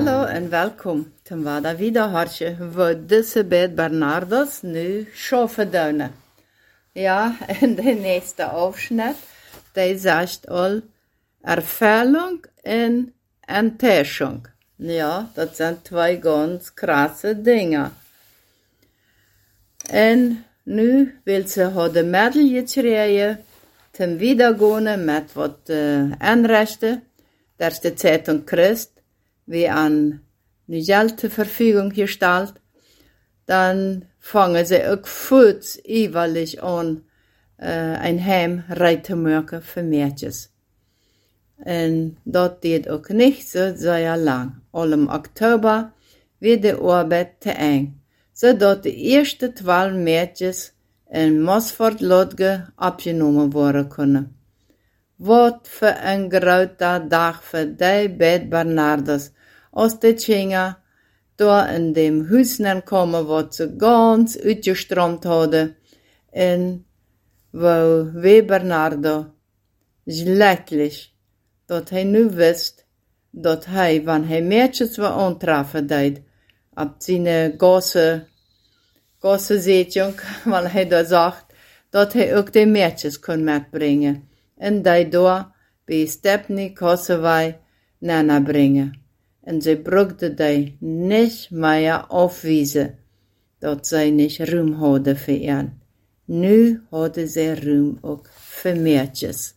Hallo en welkom. Ten waarde wieder hartje voor deze bed Bernardus nu schoffeduinen. Ja, en de nächste afschnitt, die zegt al Erfüllung en Enttäuschung. Ja, dat zijn twee ganz krasse dingen. En nu wil ze de medaille krijgen, ten wiedergehen met wat aanrechten. Daar is de Zeitung Christ, wie an Geld zur Verfügung gestellt, dann fangen sie auch voets ewig an, ein Heim reiten für Mädchen. Und dat deed ook nicht so sehr lang. Al im Oktober wird die Arbeit te eng, zodat de eerste 12 Mädchen in Mosford-Lodge abgenommen worden kunnen. Wat voor een grote dag voor die beide Bernardus, als die Kinder daar in dem huis komen wat ze ganz uitgestroomd hadden, en wo we Bernardo schlechtlich, dat hij nu wist, dat hij, wanneer hij meisjes wil aantreffen deed, op zijn Gosse-Zetjung, weil hij daar zegt, dat hij ook die meisjes kon metbrengen. En die daar bij Stepney Kossewei nana brengen. En ze brugde die niet meer afwijzen, dat zij niet ruim hadden voor hen. Nu hadden ze ruim ook voor meisjes.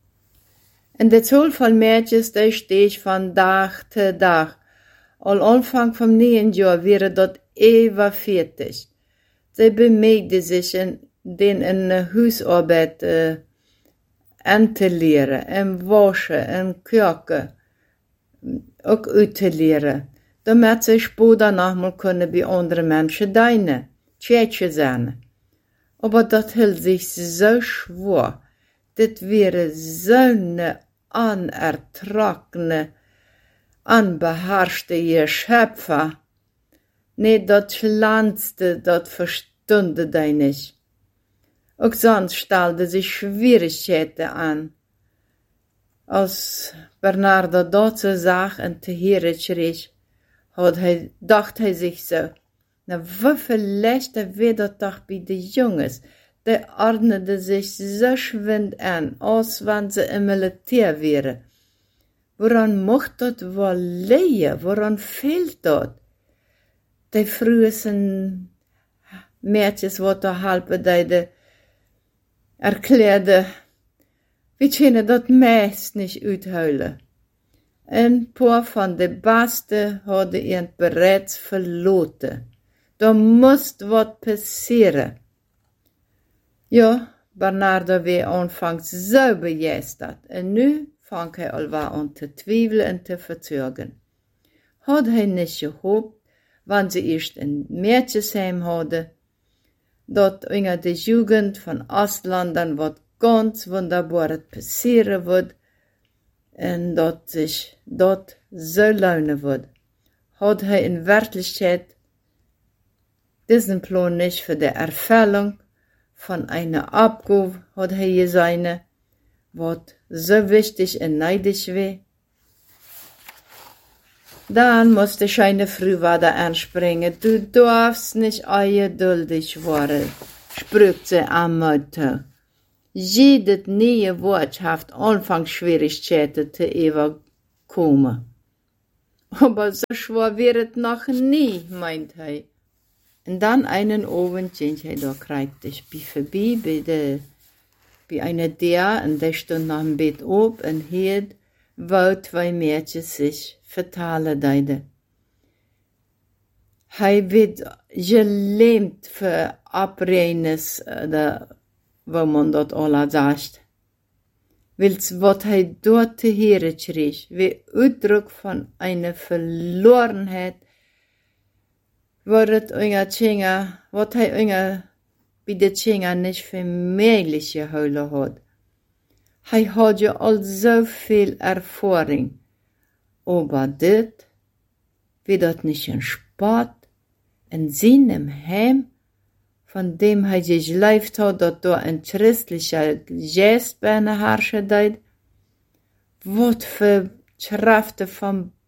En de zaal van meisjes, die steeg van dag te dag. Al aanvang van 9 jaar waren dat even 40. Ze bemeegden zich in huisarbeid aan te leren, en waschen, en koken, ook uit te leren. Damit ze später nochmal kunnen bij andere mensen dienen, tjeetje zijn. Aber dat hield zich zo schwer. Dit wäre zo'n anertrockene, unbeherrschte Geschöpfe. Nee, dat pflanzte, dat verstunde die nicht. Auch sonst stellte sich Schwierigkeiten an. Als Bernardo dat so zag en te heren kreeg, dacht hij zich zo, na wieviel leichter wird dat toch bij de jongens, die ordneten zich zo schwind aan, als wenn ze im Militär wären. Woran mocht dat wel liggen? Woran fehlt dat? Die frühesten Mädchen, wat er halpen deden, erklärte, wir können dat meist nicht uithuilen. Ein paar von de Basten hadden ihn bereits verloten. Da moest wat passieren. Ja, Bernardo war anfangs so begeistert, en nu fang hij alweer an te twijfelen en te verzögern. Had hij nicht gehoopt, wann sie eerst een Mädchensheim hadden, dat unter de Jugend van Ostlandern wat ganz wunderbares passieren wird, en dat sich dort so lohnen wird. Hat hij in Wirklichkeit diesen Plan nicht für die Erfüllung von einer Abgabe hat hij gesehen, wat so wichtig en neidig war. Dann musste scheine Frühwader anspringen. Du darfst nicht ungeduldig werden, sprüht sie am Motto. Jedes neue Wort hat Anfangsschwierigkeiten zu überkommen. Aber so schwer wird es noch nie, meint er. Und dann einen Abend ging er da kreuzig vorbei bei einer der, und der stand nach dem Bett ab und hört, wo 2 Mädchen sich vertalen deiden. Hij wird gelähmt für Abreines, wo man dat alle sagt. Wils wat hij dort te heren kreeg, wie Uitdruck von einer Verlorenheit, wat hij bij de Tjinger nicht für möglich gehouden hat. Hij had ja al zoveel Erfahrung. Aber dit, wie dat nicht ein Sport, in seinem Heim, von dem hij geschleift hat, dat da ein christlicher Geist bei einer herrschen deed, wat für Kräfte von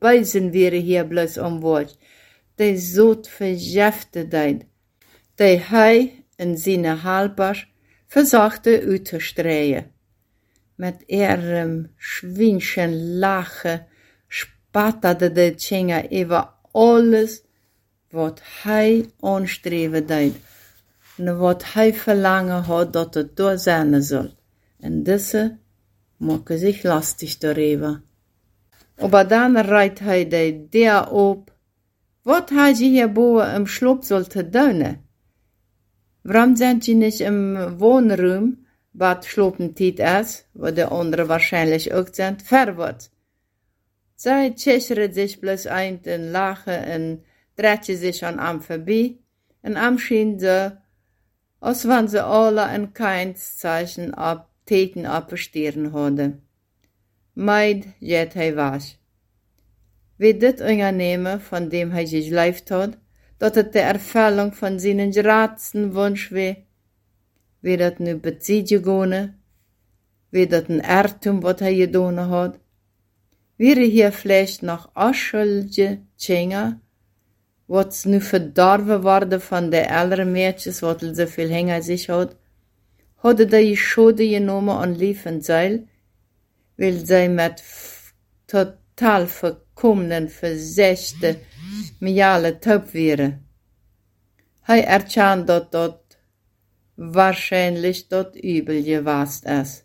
Beisen wäre hier bloß umwort. Die Sod vergiftet deid. Die Hei in seine Halber versuchte auszustreuen. Mit ihrem schwinschen Lachen spatterte der Tschinga über alles, was Hei anstreben deid. Und was Hei verlangen hat, dass da sein soll. Und diese machen sich lastig darüber. Aber dann reit Hei der op. Was hat sie hier boven im Schlupf sollte tun? Warum sind sie nicht im Wohnraum, was Schlupfentijd ist, wo die anderen wahrscheinlich auch sind, verwärts? Sie tschechern sich bloß ein und lachen und drehen sich an am vorbei, und am schien sie, als wenn sie alle ein Keinszeichen Täten abgestieren hadden. Meid jet hij was. Wie dit ondernemen, von dem hij sich geleefd had, dat het de Erfüllung von seinen grootsten Wunsch war, wie dat nu beziehen gone, wie dat ein Irrtum, wat hij gedaan had, wäre hier vielleicht noch Aschelje Tschenga, wat nu verdorven worden von de ältere Mädchen, wat so viel Hänger sich had, hadden die Schode genomen an Lief und Seil, weil sie mit total verkommenen, versechte, miale taub wäre. Hij erkannte, dat dat wahrscheinlich dat übel gewast ist.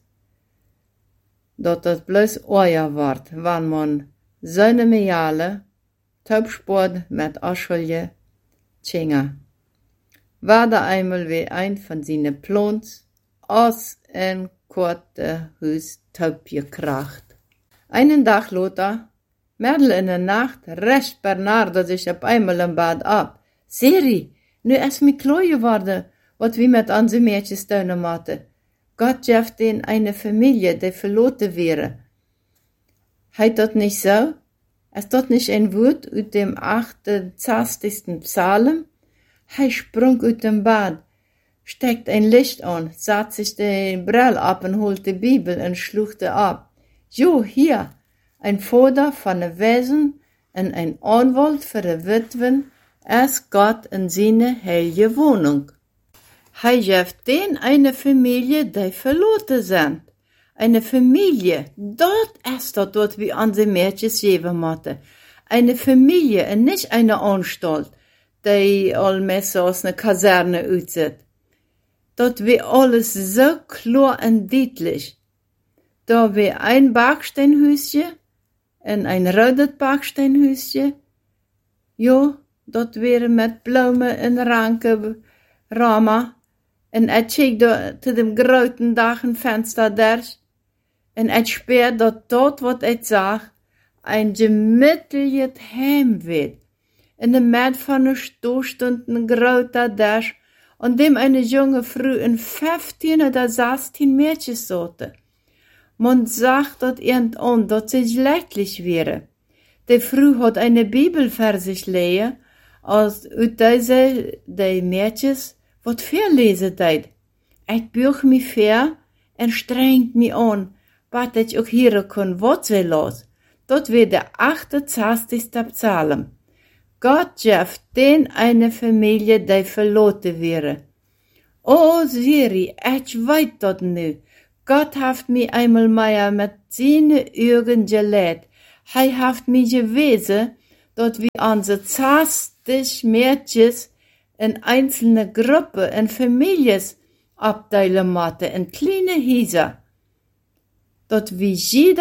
Dat dat bloß euer ward, wann man seine miale taubsport mit Aschelje Tschinga. War da einmal wie ein von seinen Plons aus ein kurze Hus taub gekracht. Einen Tag Lothar, Mädel in der Nacht, recht Bernardo sich auf einmal im Bad ab. Seri, nu ist mir klar geworden, wat wie mit anse Mädchen tun matte. Gott schafft den eine Familie, die verloren wäre. Heit dat nicht so? Ist dat nicht ein Wort aus dem 28. Psalm? Hij sprung aus dem Bad, steckt ein Licht an, satt sich den Brill ab und holt die Bibel und schluchte ab. Jo, hier, ein Vater von der Wesen und ein Anwalt für die Witwen, ist Gott in seine heilige Wohnung. Hij geeft den eine Familie, die verloren sind. Eine Familie, dort ist dort wie an die Mädchen geben matte. Eine Familie und nicht eine Anstalt, die allmäßig aus einer Kaserne aussieht. Dort wie alles so klar und deutlich. Da wie ein Backsteinhüsje und ein rotes Backsteinhüsje. Jo, dort wäre mit Blumen und Ranken Rama. Und ich schick da zu dem großen Dachenfenster durch. Und ich spür dort, was ich sag, ein gemütliches Heim wird. In der Mitte von einer Stoßstunden großer Dash, an dem eine junge Frau in 15 oder 16 Mädchen sollte. Man sagt dort irgendwann, dass sie glücklich wäre. Die Frau hat eine Bibel für sich lesen, als aus dieser die Mädchen, was verlesen deit. Ich büch mich fair und strengt mich an, was ich auch hören kann, was sie los. Dort wird der 28. Psalm. Gott schafft den eine Familie, die verloren wäre. Oh, Siri, ich weiß das nu. Gott hat mich einmal mehr mit seinen Augen gelehrt. Er hat mich gewesen, dass wir unsere 20 Mädchen in einzelne Gruppen, in Familien abteilen müssen, in kleine Häuser. Dass wir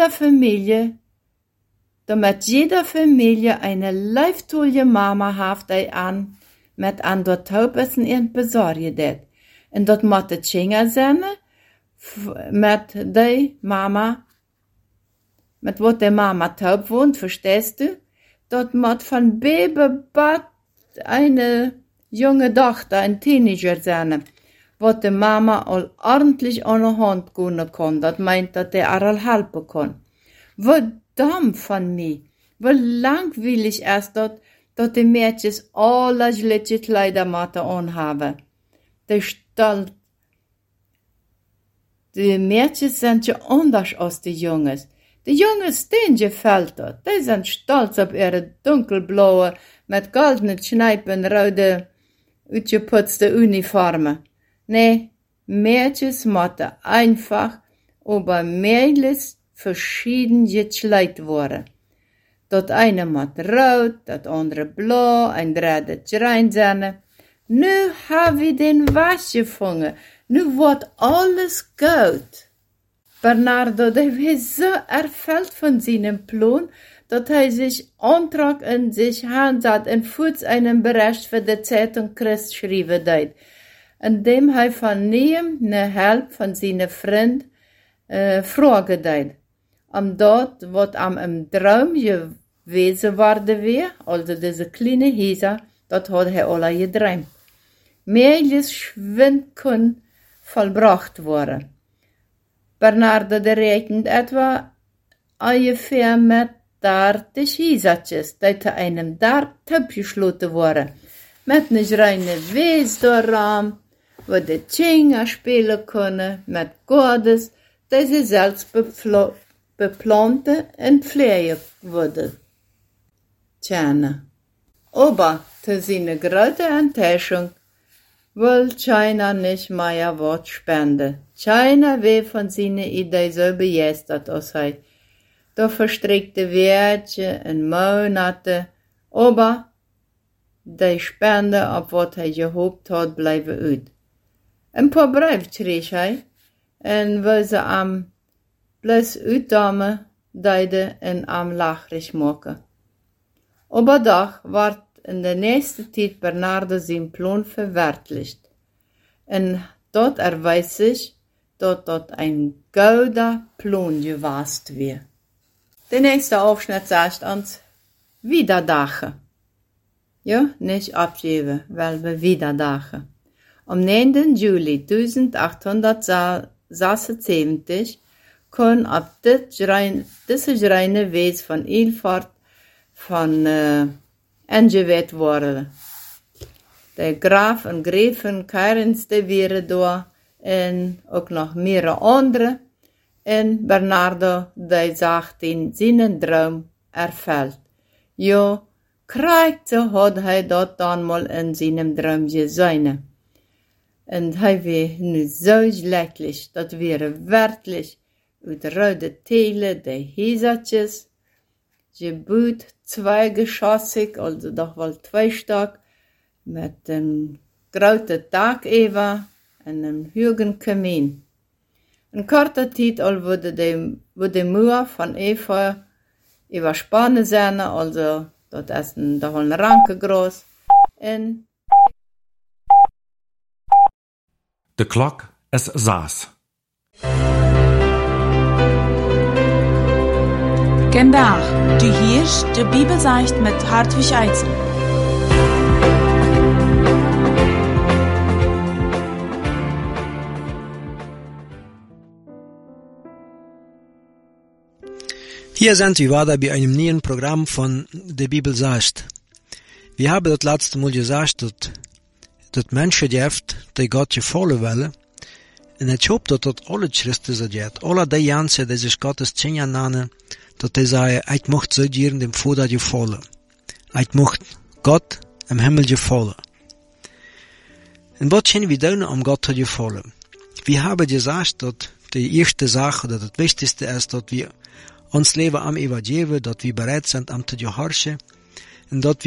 damit jede Familie eine leiftolle Mama hat, die mit an dort Taubessen und besorgen det. Und dort müssen Kinder sein, mit der Mama, mit wat der Mama taub wohnt, verstehst du? Dort muss von Babybad eine junge Tochter, ein Teenager sein, wat der Mama all ordentlich an der Hand gehen kann, das meint, dass der all helfen kann. Wat dumm von mir, wie langweilig ist das, dass die Mädchen alle schlichte Kleidermatte anhaben. Die Mädchen sind ja anders als die Jungs. De jonge Steen gefällt dort. Die sind stolz auf ihre dunkelblaue, mit goldenen Schneipen rode, uitgeputzte Uniformen. Nee, Mädchen mochten einfach, aber möglichst verschieden gekleidet worden. Dat eine mit rot, dat andere blau, ein dritte Schreinserne. Nu haben wir den Wasch gefunden. Nu wird alles gut. Bernardo, der war so erfüllt von seinem Plan, dass sich Antrag in sich handsat und fuß einen Bericht für die Zeitung Christ schrieben deit, indem von niem ne Help von seinen Freund fragen deit. Dort wird im Traum gewesen worden wir, also diese kleine Häuser, dort hat alle geträumt. Mehrjes schwind kun vollbracht worden. Bernardo, der rechnet etwa ungefähr mit 30 Häusertjes, die einem dort abgeschlossen wurden. Mit ne reine Wesdorraum, wo die Kinder spielen können, mit Gottes, die sie selbst beplanten und pflegen würden. Tjana. Aber zu seiner großen Enttäuschung will China nicht mehr Wort spenden. China will von seiner Idee so begeistert als er. Da verstrickte Werte und Monate, aber die Spende, auf was er gehofft hat, bleiben uit. Ein paar Briefe schrieb er, und will sie am bloß uitdamen, deiden und am lachrig machen. Aber doch ward in der nächsten Zeit Bernardo sein Plan verwirklicht. Und dort erweist sich, dass dort ein guter Plan gewesen wird. Der nächste Aufschnitt sagt uns, Wiederdache. Ja, nicht abgeben, weil wir Wiederdache. Am 9. Juli 1876 kon auf diese reine Wees von Ilford von eingeweiht worden. Der Graf und Gräfin Keirenste wären da und auch noch mehrere andere. Und Bernardo, der sagt in seinen Traum erfüllt. Ja, kriegt so hat er dort dann mal in seinem Traum gesehen. Und er war nu so glücklich, das wäre wirklich mit roten Teilen der Häusertjes, gebaut zweigeschossig, also doch wohl 2 Stock, mit einem großen Dach über und einem hohen Kamin. In kurzer Zeit wurde die Mauer von Efeu überspannen sein, also dort ist doch ein Ranke groß. Und de klok is 6. Vandaag, du hierst de Bibelzeicht mit Hartwig Eitzel. Hier sind wir wieder bei einem neuen Programm von der Bibelzeicht. Wir haben das letzte Mal gesagt, dass Menschen dürfen, die Gott gefallen wollen, und ich hoffe, dass alle Christen so geht, alle die Jansen, die sich Gottes Kinder nennen, dass die sagen, ich möchte so dir dem Vater gefallen. Ich möchte Gott im Himmel gefallen. Und was können wir tun, um Gott zu gefallen? Wir haben gesagt, dass die erste Sache, dass das Wichtigste ist, dass wir uns Leben am übergeben, dass wir bereit sind, am zu gehorchen, und dass